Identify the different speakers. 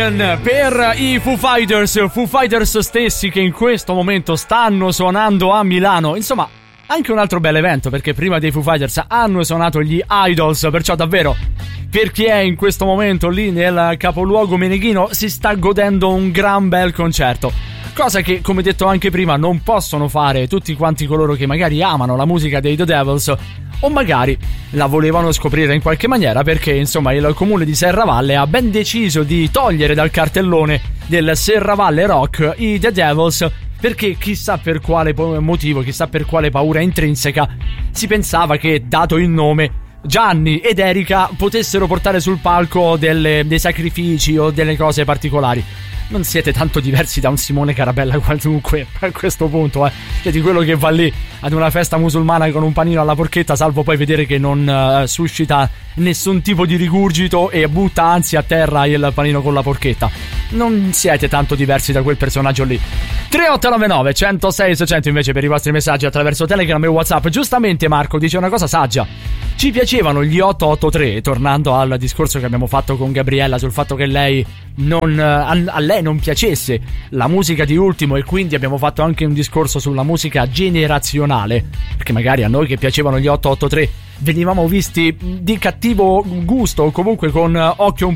Speaker 1: Per i Foo Fighters stessi che in questo momento stanno suonando a Milano. Insomma, anche un altro bel evento, perché prima dei Foo Fighters hanno suonato gli Idols. Perciò davvero, per chi è in questo momento lì nel capoluogo meneghino, si sta godendo un gran bel concerto. Cosa che, come detto anche prima, non possono fare tutti quanti coloro che magari amano la musica dei The Devils, o magari la volevano scoprire in qualche maniera, perché insomma il comune di Serravalle ha ben deciso di togliere dal cartellone del Serravalle Rock i The Devils, perché chissà per quale motivo, chissà per quale paura intrinseca, si pensava che, dato il nome, Gianni ed Erika potessero portare sul palco dei sacrifici o delle cose particolari. Non siete tanto diversi da un Simone Carabella qualunque a questo punto, Cioè, di quello che va lì ad una festa musulmana con un panino alla porchetta, salvo poi vedere che non suscita nessun tipo di rigurgito e butta anzi a terra il panino con la porchetta. Non siete tanto diversi da quel personaggio lì. 3899 106 600 invece per i vostri messaggi attraverso Telegram e WhatsApp. Giustamente Marco dice una cosa saggia: ci piacevano gli 883, tornando al discorso che abbiamo fatto con Gabriella sul fatto che lei a lei non piacesse la musica di Ultimo, e quindi abbiamo fatto anche un discorso sulla musica generazionale, perché magari a noi che piacevano gli 883 venivamo visti di cattivo gusto o comunque con occhio un